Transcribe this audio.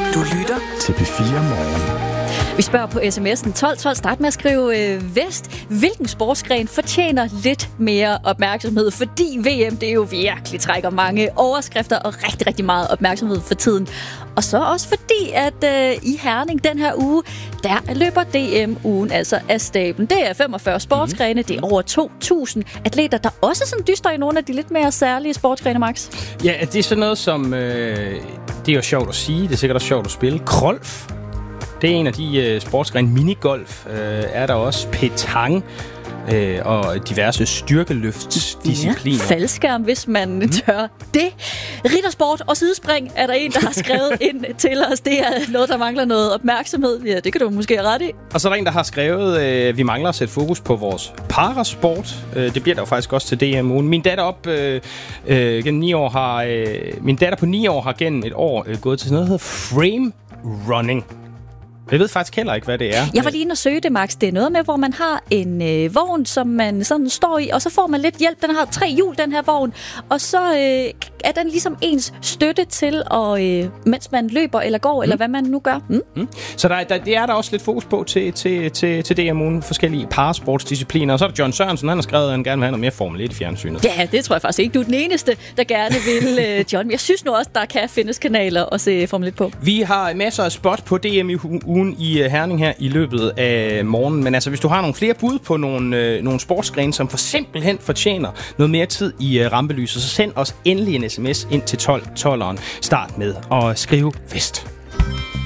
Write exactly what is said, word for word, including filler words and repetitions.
Du lytter til P fire Morgen. Vi spørger på sms'en tolv tolv. Start med at skrive øh, Vest. Hvilken sportsgren fortjener lidt mere opmærksomhed? Fordi V M, det jo virkelig trækker mange overskrifter og rigtig, rigtig meget opmærksomhed for tiden. Og så også fordi, at øh, i Herning den her uge, der løber D M-ugen altså af stablen. Det er femogfyrre sportsgrene, det er over to tusind atleter, der også sådan dyster i nogle af de lidt mere særlige sportsgrene, Max. Ja, det er sådan noget som, øh, det er jo sjovt at sige, det er sikkert også sjovt at spille. Golf. Det er en af de uh, sportsgrene. Minigolf uh, er der også. Petang uh, og diverse styrkeløftsdiscipliner. Ja, faldskærm, hvis man mm. tør det. Riddersport og sidespring er der en, der har skrevet ind til os. Det er noget, der mangler noget opmærksomhed. Ja, det kan du måske have ret i. Og så er der en, der har skrevet, uh, vi mangler at sætte fokus på vores parasport. Uh, det bliver der jo faktisk også til D M-ugen. Min datter op uh, uh, gennem ni år har... Uh, min datter på ni år har gennem et år uh, gået til sådan noget, der hedder frame running. Jeg ved faktisk heller ikke, hvad det er. Jeg var lige inde og søge det, Max. Det er noget med, hvor man har en øh, vogn, som man sådan står i, og så får man lidt hjælp. Den har tre hjul, den her vogn. Og så øh, er den ligesom ens støtte til, at, øh, mens man løber eller går, mm. eller hvad man nu gør. Mm. Mm. Så der, der, det er der også lidt fokus på til, til, til, til D M-ugen. Forskellige parasportsdiscipliner. Og så er der John Sørensen, han har skrevet, at han gerne vil have noget mere Formel et i fjernsynet. Ja, det tror jeg faktisk ikke. Du er den eneste, der gerne vil, øh, John. Men jeg synes nu også, der kan findes kanaler at se Formel et på. Vi har masser af spot på D M-ugen i Herning her i løbet af morgenen. Men altså, hvis du har nogle flere bud på nogle, øh, nogle sportsgrene, som for simpelthen fortjener noget mere tid i øh, rampelyset, så send os endelig en sms ind til tolv tolv. Start med at skrive Vest.